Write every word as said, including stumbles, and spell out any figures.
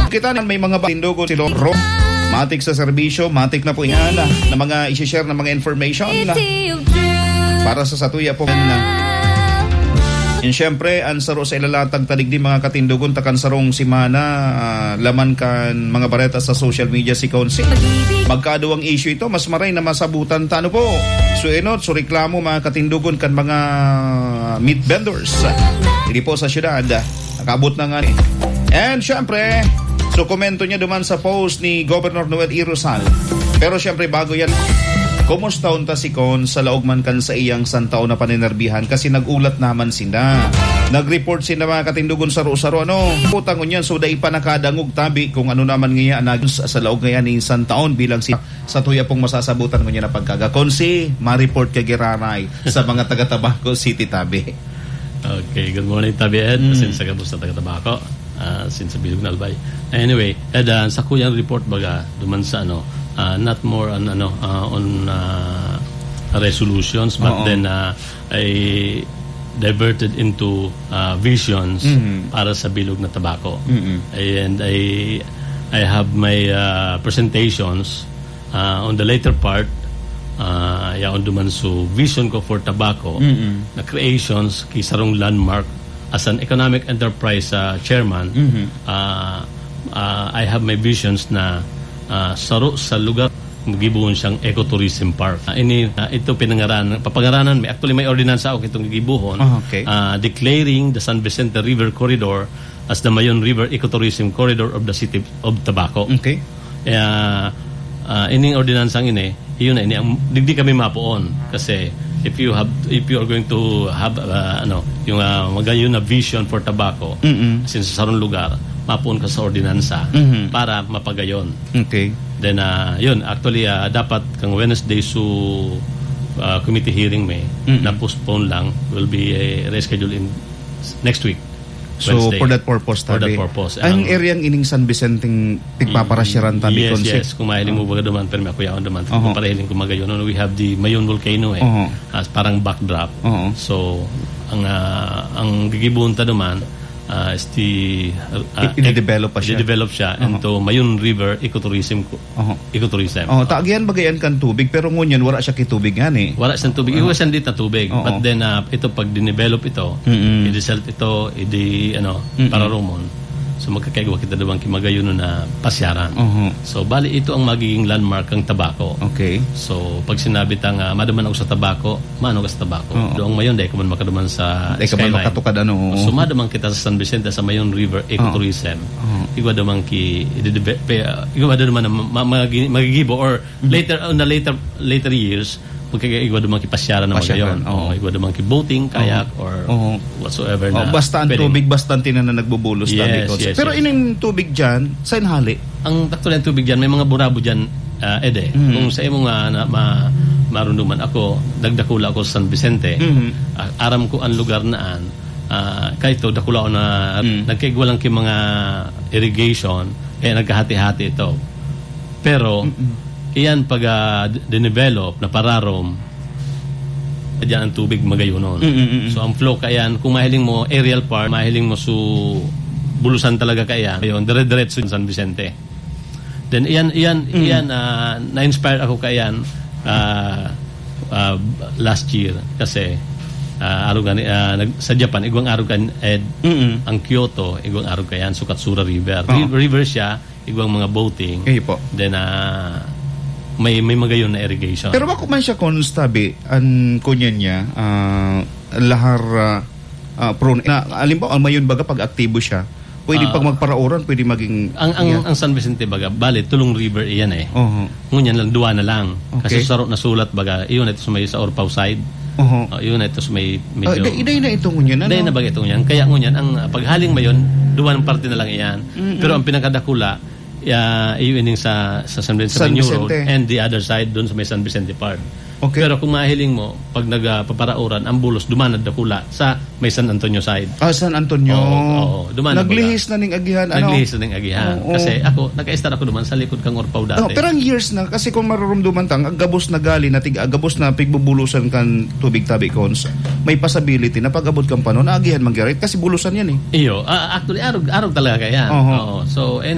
Kita na may mga tindugon si Loro. Matik sa serbisyo, matik na po yan na, na mga isi-share na mga information na para sa satuya po na. And syempre, ang saro sa ilalatag talig di mga katindugon takan sarong simana uh, laman kan mga bareta sa social media si Konsi. Magkado ang issue ito, mas maray na masabutan tano po. So inot, so reklamo mga katindugon kan mga meat vendors. Hindi po sa syudad, nakabot na nga ni. And syempre, so komento niya duman sa post ni Governor Noel E. Rosal. Pero syempre bago yan, kumusta unta si Kon sa laog man kan sa iyang santaw na paninerbihan kasi nagulat naman sila. Nag-report sila mga katindugon saro-saro ano. Putang unyan so dai pa nakadangog tabi kung ano naman ngayon nag sa laog ngayon ni santaon bilang si sa tuya pong masasabutan ngunyan na pagkaga. Konsi, ma-report ka giraray sa mga taga-Tabaco City tabi. Okay, good morning tabi Ed. Mm. Since sa gabos na taga-Tabaco. Uh, since sa Bilog na Albay. Anyway, Ed, uh, sa kuyang report baga duman sa ano Uh, not more on ano uh, on uh, resolutions, but Uh-oh. then uh, I diverted into uh, visions mm-hmm. para sa Bilog na Tabaco, mm-hmm. and I I have my uh, presentations uh, on the later part. Uh, yaon duman so vision ko for Tabaco mm-hmm. na creations kay sarong landmark as an economic enterprise uh, chairman. Mm-hmm. uh, uh, I have my visions na Uh, saro sa lugar gibuhon siyang ecotourism park. Uh, ini uh, ito pinangaranan papangaranan may actually may ordinansa ako itong gibuhon oh, okay. uh, declaring the San Vicente River Corridor as the Mayon River Ecotourism Corridor of the City of Tabaco. Okay. Uh, uh, ining ordinansang ini iyon na ini ang digdi kami mapuon kasi if you have if you are going to have uh, ano yung uh, magayon na vision for Tabaco mm-hmm. since sa sarong lugar mapuon ka sa ordinansa mm-hmm. para mapagayon. Okay. Then uh, yun actually uh, dapat kang Wednesday so uh, committee hearing may mm-hmm. na postpone lang will be uh, rescheduled in next week. So Wednesday. for that purpose tabi. For that purpose. Ang um, areang ining San Vicenteng tigpaparasyaran tabi yes, konse. Yes, kung mahiling uh-huh. mo baga duman pero may ako yaon duman uh-huh. kung parahiling kumagayon. No, we have the Mayon volcano eh uh-huh. as parang backdrop. Uh-huh. So ang uh, ang gigibuhon ta duman Uh, is the uh, i-develop pa siya. I-develop siya uh-huh. into Mayon River Ecotourism uh-huh. Ecotourism. Oh, tagian bagayan kan tubig pero ngunyan wala siya kitubig nga ni. Wala siyang tubig. Uh-huh. Iwasan dit na tubig. Uh-huh. But then uh, ito pag dinevelop ito, mm-hmm. i-result ito, i-di ano, mm-hmm. para Romon. So magkakaigwa kita dabang kimagayon na pasyaran. Uh-huh. So bali ito ang magiging landmark ng Tabaco. Okay. So pag sinabi tang uh, madaman ako sa Tabaco, mano ka sa Tabaco. Uh-huh. Doong Mayon dahil ka man makaduman sa dahil ka man makatukad ano. So madaman kita sa San Vicente sa Mayon River Ecotourism. Uh-huh. Igwa daman ki igwa daman magigibo or uh-huh. later on the later later years magkakaigwa dumang kipasyaran na magayon. Oh, igwa dumang ki-boating, kayak, uh-huh. or uh-huh. whatsoever na. Oh, basta ang tubig, basta ang tinan na nagbubulos. Yes, yes, pero yes. ining tubig dyan, saan hali? Ang takto ng tubig dyan, may mga burabo dyan, uh, Ede. Mm-hmm. Kung sa imo nga na, ma, marunduman ako, dagdakula ako sa San Vicente, mm-hmm. uh, aram ko ang lugar naan, uh, kahit ito, dakula ko na, mm-hmm. nagkaigwa lang ki mga irrigation, eh, nagkahati-hati ito. Pero, mm-hmm. iyan pag uh, dinevelop na pararom diyan ang tubig magayonon. Mm-hmm. So ang flow kayan kung mahiling mo aerial part, mahiling mo su bulusan talaga kayan ayon dire-diretso San Vicente. Then iyan iyan mm-hmm. iyan uh, na-inspire ako kayan uh, uh, last year kasi uh, arugan uh, sa Japan igwang arugan ed mm-hmm. ang Kyoto igwang arug kayan so Katsura River. Uh-huh. River siya igwang mga boating. Okay po. Then uh, may may magayon na irrigation. Pero bako man siya konstabi ang kunyan niya uh, lahar uh, uh, prone na alimbawa ang mayon baga pag aktibo siya pwede uh, pag magparauran pwede maging ang ang, ang San Vicente baga bali tulong river iyan eh. Uh-huh. Ngunyan lang duwa na lang. Okay. Kasi saro na sulat baga iyon ito sa may sa Orpao side. Uh-huh. Uh, iyon ito sa may medyo uh, iday na ito ngunyan ano? Iday na baga ito ngunyan kaya ngunyan ang paghaling mayon duwa ng parte na lang iyan. Mm-hmm. Pero ang pinakadakula Uh, iyon sa sa San Vicente, San Vicente. Road and the other side doon sa may San Vicente Park. Okay. Pero kung mahiling mo pag nagpaparauran ang bulos dumanad dakula sa may San Antonio side. Ah, San Antonio. Oo, oo, dumanad. Naglihis na ning agihan ano? Naglihis na ning agihan. Oo, oo. Kasi ako naka-start ako duman sa likod kang Orpao dati. Oh, pero ang years na kasi kung marurumduman tang agabos na gali na tiga agabos na pigbubulusan kan tubig tabi cons. May possibility na pag-abot kang panon agihan manggarit kasi bulusan yan eh. Iyo, uh, actually arog arog talaga yan. Uh-huh. Oo. So